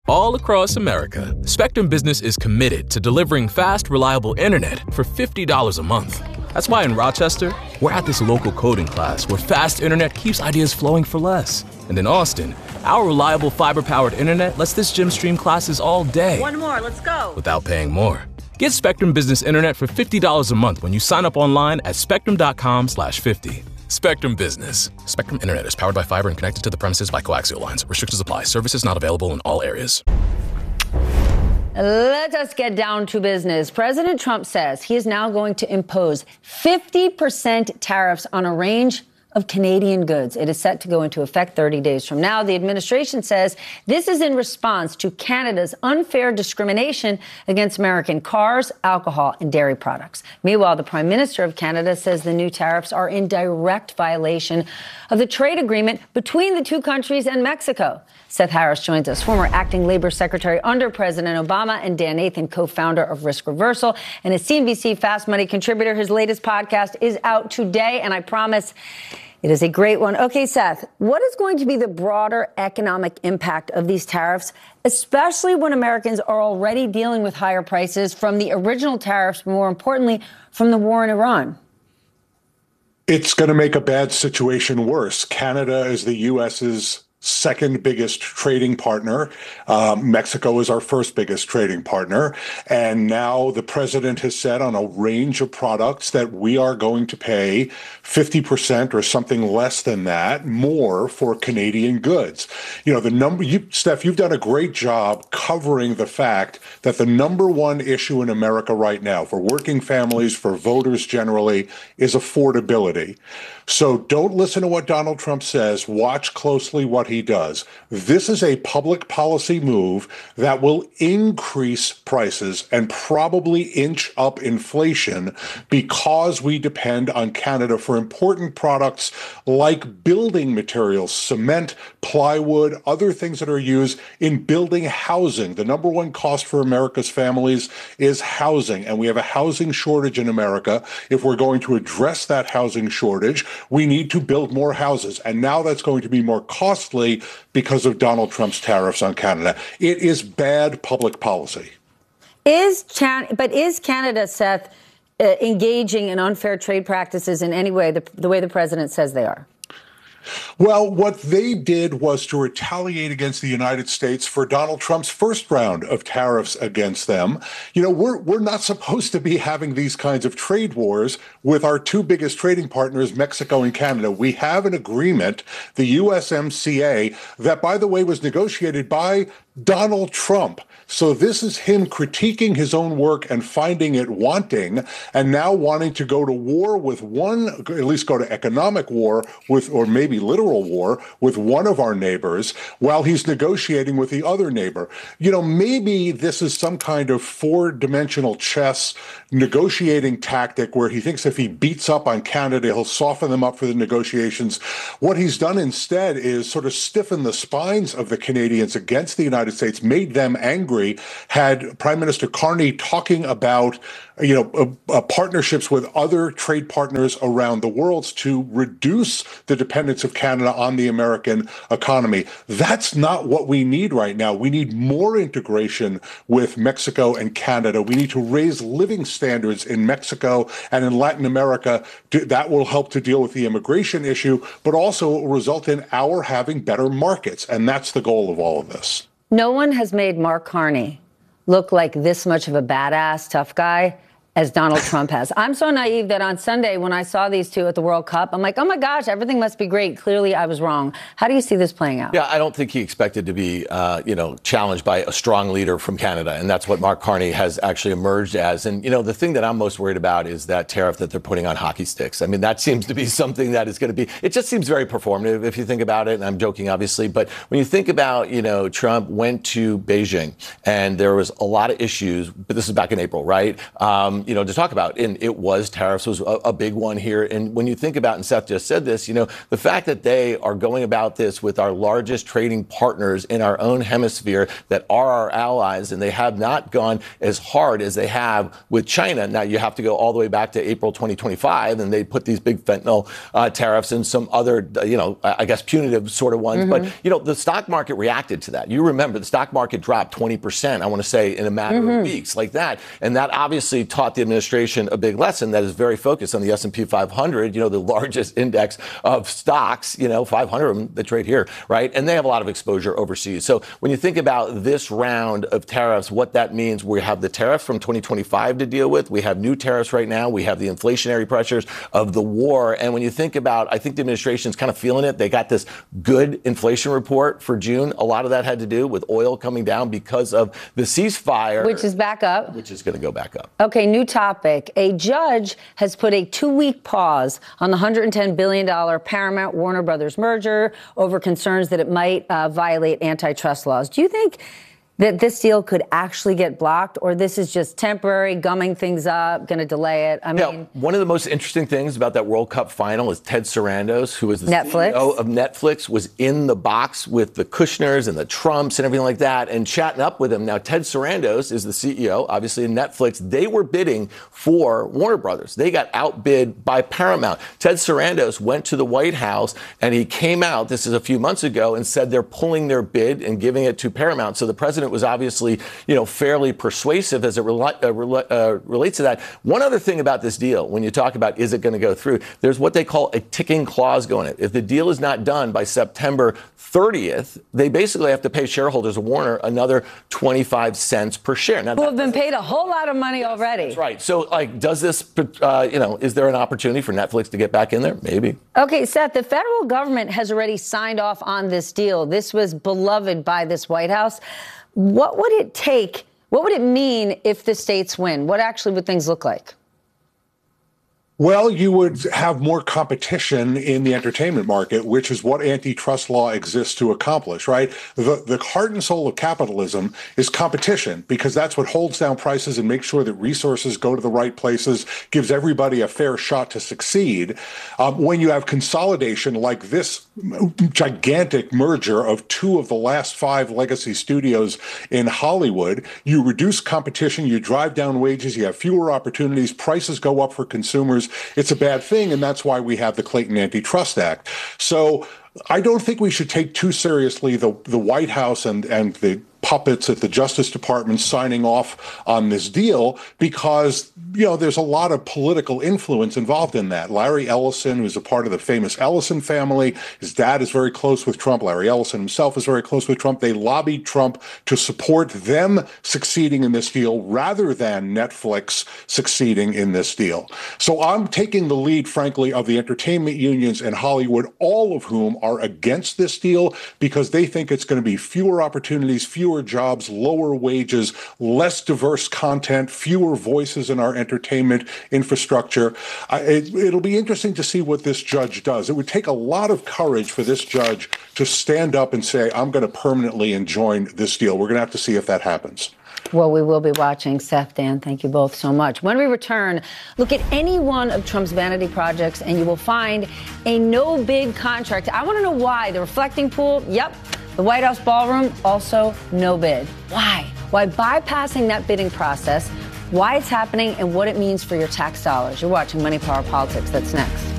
All across America, Spectrum Business is committed to delivering fast, reliable internet for $50 a month. That's why in Rochester, we're at this local coding class where fast internet keeps ideas flowing for less. And in Austin, our reliable fiber-powered internet lets this gym stream classes all day. One more, let's go. Without paying more. Get Spectrum Business Internet for $50 a month when you sign up online at spectrum.com/50. Spectrum Business. Spectrum Internet is powered by fiber and connected to the premises by coaxial lines. Restrictions apply. Services not available in all areas. Let us get down to business. President Trump says he is now going to impose 50% tariffs on a range of Canadian goods. It is set to go into effect 30 days from now. The administration says this is in response to Canada's unfair discrimination against American cars, alcohol, and dairy products. Meanwhile, the Prime Minister of Canada says the new tariffs are in direct violation of the trade agreement between the two countries and Mexico. Seth Harris joins us, former acting labor secretary under President Obama, and Dan Nathan, co-founder of Risk Reversal and a CNBC Fast Money contributor. His latest podcast is out today, and I promise it is a great one. Okay, Seth, what is going to be the broader economic impact of these tariffs, especially when Americans are already dealing with higher prices from the original tariffs, but more importantly, from the war in Iran? It's going to make a bad situation worse. Canada is the U.S.'s second biggest trading partner. Mexico is our first biggest trading partner. And now the president has said on a range of products that we are going to pay 50% or something less than that more for Canadian goods. You know, the number, Steph, you've done a great job covering the fact that the number one issue in America right now for working families, for voters generally, is affordability. So don't listen to what Donald Trump says. Watch closely what he does. This is a public policy move that will increase prices and probably inch up inflation because we depend on Canada for important products like building materials, cement, plywood, other things that are used in building housing. The number one cost for America's families is housing, and we have a housing shortage in America. If we're going to address that housing shortage, we need to build more houses. And now that's going to be more costly because of Donald Trump's tariffs on Canada. It is bad public policy. Is Canada, Seth, engaging in unfair trade practices in any way, the way the president says they are? Well, what they did was to retaliate against the United States for Donald Trump's first round of tariffs against them. You know, we're not supposed to be having these kinds of trade wars with our two biggest trading partners, Mexico and Canada. We have an agreement, the USMCA, that, by the way, was negotiated by Donald Trump. So this is him critiquing his own work and finding it wanting, and now wanting to go to war with one, at least go to economic war with, or maybe literal war with one of our neighbors while he's negotiating with the other neighbor. You know, maybe this is some kind of four-dimensional chess negotiating tactic where he thinks if he beats up on Canada, he'll soften them up for the negotiations. What he's done instead is sort of stiffen the spines of the Canadians against the United States, made them angry, had Prime Minister Carney talking about, partnerships with other trade partners around the world to reduce the dependence of Canada on the American economy. That's not what we need right now. We need more integration with Mexico and Canada. We need to raise living standards in Mexico and in Latin America. That will help to deal with the immigration issue, but also it will result in our having better markets. And that's the goal of all of this. No one has made Mark Carney look like this much of a badass, tough guy as Donald Trump has. I'm so naive that on Sunday, when I saw these two at the World Cup, I'm like, oh my gosh, everything must be great. Clearly, I was wrong. How do you see this playing out? Yeah, I don't think he expected to be, challenged by a strong leader from Canada. And that's what Mark Carney has actually emerged as. And, the thing that I'm most worried about is that tariff that they're putting on hockey sticks. I mean, that seems to be something that is going to be, it just seems very performative if you think about it. And I'm joking, obviously. But when you think about, Trump went to Beijing and there was a lot of issues, but this is back in April, right? to talk about. And it was tariffs was a big one here. And when you think about, and Seth just said this, the fact that they are going about this with our largest trading partners in our own hemisphere that are our allies, and they have not gone as hard as they have with China. Now, you have to go all the way back to April 2025, and they put these big fentanyl tariffs and some other, I guess, punitive sort of ones. But, the stock market reacted to that. You remember the stock market dropped 20%, I want to say, in a matter of weeks like that. And that obviously taught the administration a big lesson that is very focused on the S&P 500, the largest index of stocks, 500 of them that trade here, right? And they have a lot of exposure overseas. So when you think about this round of tariffs, what that means, we have the tariffs from 2025 to deal with. We have new tariffs right now. We have the inflationary pressures of the war. And when you think about, I think the administration's kind of feeling it. They got this good inflation report for June. A lot of that had to do with oil coming down because of the ceasefire. Which is back up. Which is going to go back up. Okay, new topic. A judge has put a 2-week pause on the $110 billion Paramount Warner Brothers merger over concerns that it might violate antitrust laws. Do you think that this deal could actually get blocked, or this is just temporary, gumming things up, going to delay it? I mean, one of the most interesting things about that World Cup final is Ted Sarandos, who is the CEO of Netflix, was in the box with the Kushners and the Trumps and everything like that, and chatting up with him. Now, Ted Sarandos is the CEO, obviously, of Netflix. They were bidding for Warner Brothers. They got outbid by Paramount. Ted Sarandos went to the White House, and he came out, this is a few months ago, and said they're pulling their bid and giving it to Paramount. So the president was obviously, fairly persuasive as it relates to that. One other thing about this deal, when you talk about is it going to go through, there's what they call a ticking clause going in. If the deal is not done by September 30th, they basically have to pay shareholders of Warner another 25 cents per share. Now, who have been paid a whole lot of money already. That's right. So, does this, is there an opportunity for Netflix to get back in there? Maybe. Okay, Seth, the federal government has already signed off on this deal. This was beloved by this White House. What would it take? What would it mean if the states win? What actually would things look like? Well, you would have more competition in the entertainment market, which is what antitrust law exists to accomplish, right? The heart and soul of capitalism is competition, because that's what holds down prices and makes sure that resources go to the right places, gives everybody a fair shot to succeed. When you have consolidation like this gigantic merger of 2 of the last 5 legacy studios in Hollywood, you reduce competition, you drive down wages, you have fewer opportunities, prices go up for consumers. It's a bad thing, and that's why we have the Clayton Antitrust Act. So I don't think we should take too seriously the White House and the puppets at the Justice Department signing off on this deal, because, there's a lot of political influence involved in that. Larry Ellison, who's a part of the famous Ellison family, his dad is very close with Trump. Larry Ellison himself is very close with Trump. They lobbied Trump to support them succeeding in this deal rather than Netflix succeeding in this deal. So I'm taking the lead, frankly, of the entertainment unions in Hollywood, all of whom are against this deal because they think it's going to be fewer opportunities, fewer jobs, lower wages, less diverse content, fewer voices in our entertainment infrastructure. It'll be interesting to see what this judge does. It would take a lot of courage for this judge to stand up and say, I'm going to permanently enjoin this deal. We're going to have to see if that happens. Well, we will be watching. Seth, Dan, thank you both so much. When we return, look at any one of Trump's vanity projects and you will find a no-bid contract. I want to know why. The reflecting pool, yep. The White House ballroom, also no bid. Why? Why bypassing that bidding process, why it's happening, and what it means for your tax dollars. You're watching Money, Power, Politics. That's next.